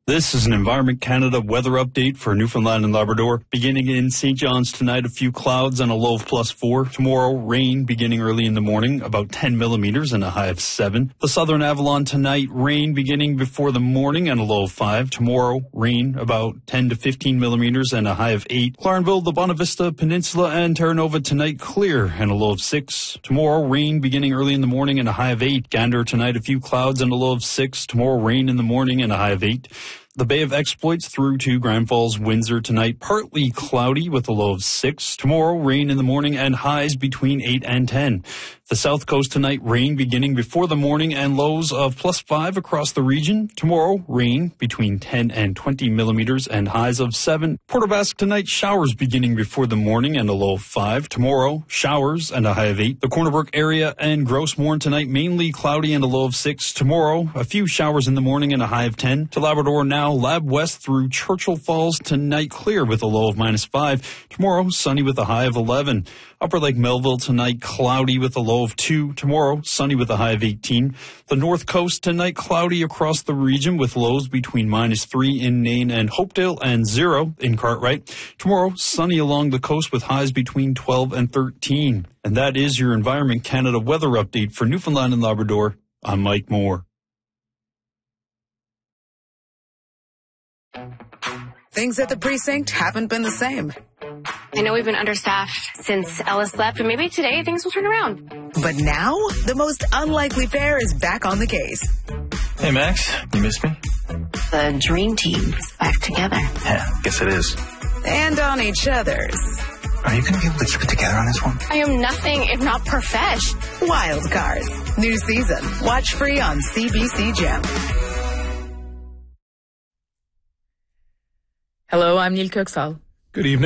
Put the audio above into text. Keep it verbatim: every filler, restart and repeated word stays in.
This is an Environment Canada weather update for Newfoundland and Labrador. Beginning in Saint John's tonight, a few clouds and a low of plus four. Tomorrow, rain beginning early in the morning, about ten millimeters and a high of seven. The Southern Avalon tonight, rain beginning before the morning and a low of five. Tomorrow, rain about ten to fifteen millimeters and a high of eight. Clarenville, the Bonavista Peninsula and Terra Nova tonight, clear and a low of six. Tomorrow, rain beginning early in the morning and a high of eight. Gander tonight, a few clouds and a low of six. Tomorrow, rain in the morning and a high of eight. The Bay of Exploits through to Grand Falls, Windsor tonight, partly cloudy with a low of six. Tomorrow, rain in the morning and highs between eight and ten. The South Coast tonight, rain beginning before the morning and lows of plus five across the region. Tomorrow, rain between ten and twenty millimeters and highs of seven. Port aux Basques tonight, showers beginning before the morning and a low of five. Tomorrow, showers and a high of eight. The Corner Brook area and Gross Mourne tonight, mainly cloudy and a low of six. Tomorrow, a few showers in the morning and a high of ten. To Labrador now, Lab West through Churchill Falls tonight, clear with a low of minus five. Tomorrow, sunny with a high of eleven. Upper Lake Melville tonight, cloudy with a low of two. Tomorrow, sunny with a high of eighteen. The North Coast tonight, cloudy across the region with lows between minus three in Nain and Hopedale and zero in Cartwright. Tomorrow, sunny along the coast with highs between twelve and thirteen. And that is your Environment Canada weather update for Newfoundland and Labrador. I'm Mike Moore. Things at the precinct haven't been the same. I know we've been understaffed since Ellis left, but maybe today things will turn around. But now, the most unlikely pair is back on the case. Hey, Max, you missed me? The dream team is back together. Yeah, guess it is. And on each other's. Are you going to be able to keep it together on this one? I am nothing if not profesh. Wild Cards. New season. Watch free on C B C Gem. Hello, I'm Neil Coxall. Good evening.